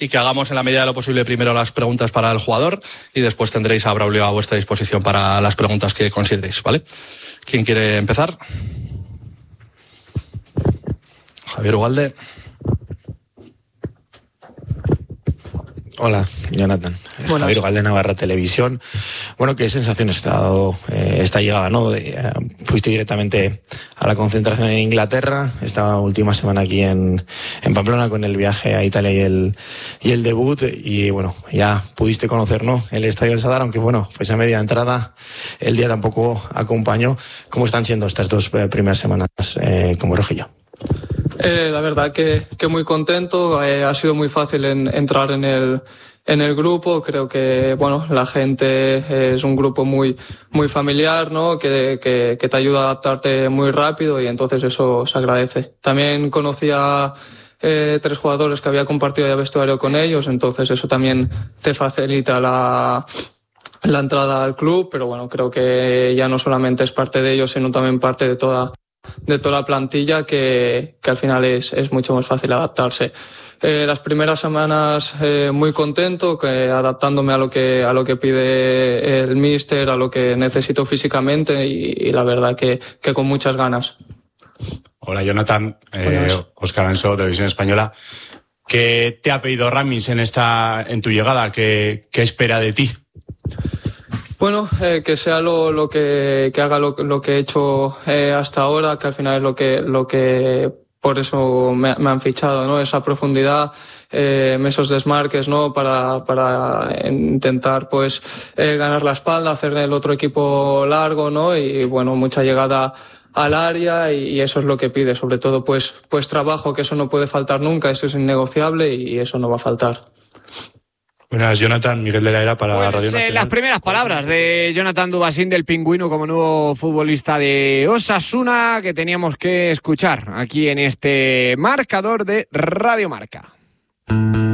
y que hagamos en la medida de lo posible primero las preguntas para el jugador y después tendréis a Braulio a vuestra disposición para las preguntas que consideréis, ¿vale? ¿Quién quiere empezar? Javier Ugalde. Hola, Jonathan. Buenas. Javier Ugalde, Navarra Televisión. Bueno, ¿qué sensaciones te ha dado esta llegada, no? Fuiste directamente a la concentración en Inglaterra, esta última semana aquí en Pamplona con el viaje a Italia y el debut, y bueno, ya pudiste conocer, ¿no?, el Estadio del Sadar, aunque bueno, pues a media entrada el día tampoco acompañó. ¿Cómo están siendo estas dos primeras semanas como rojillo? La verdad que muy contento. Ha sido muy fácil entrar en el grupo. Creo que bueno, la gente es un grupo muy familiar, ¿no? Que te ayuda a adaptarte muy rápido y entonces eso se agradece. También conocí a 3 jugadores que había compartido ya vestuario con ellos, entonces eso también te facilita la entrada al club, pero bueno, creo que ya no solamente es parte de ellos, sino también parte de toda la plantilla, que al final es mucho más fácil adaptarse. Las primeras semanas muy contento, adaptándome a lo que pide el míster, a lo que necesito físicamente y la verdad que con muchas ganas. Hola Jonathan, Óscar Anso, Televisión Española. ¿Qué te ha pedido Ramis en tu llegada? ¿Qué espera de ti? Bueno, que sea lo que haga lo que he hecho hasta ahora, que al final es lo que por eso me han fichado, ¿no? Esa profundidad, esos desmarques, ¿no? Para intentar pues ganar la espalda, hacer el otro equipo largo, ¿no? Y bueno, mucha llegada al área y eso es lo que pide, sobre todo pues trabajo, que eso no puede faltar nunca, eso es innegociable y eso no va a faltar. Buenas, Jonathan, Miguel de la Era para Radio Nacional. Las primeras palabras de Jonathan Dubasín del Pingüino como nuevo futbolista de Osasuna, que teníamos que escuchar aquí en este marcador de Radio Marca.